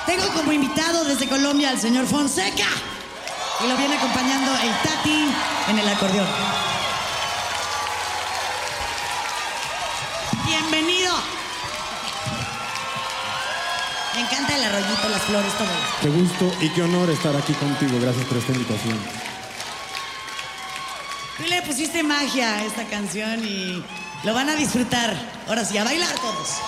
Tengo como invitado desde Colombia al señor Fonseca. Y lo viene acompañando el Tati en el acordeón. Bienvenido. Me encanta el arroyito, las flores, todo. Qué gusto y qué honor estar aquí contigo. Gracias por esta invitación. Tú le pusiste magia a esta canción y lo van a disfrutar. Ahora sí, a bailar todos.